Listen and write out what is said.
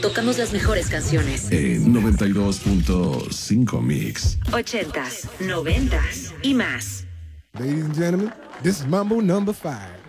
tocamos las mejores canciones. 92.5 Mix. 80s, 90s y más. Ladies and gentlemen, this is Mambo number 5.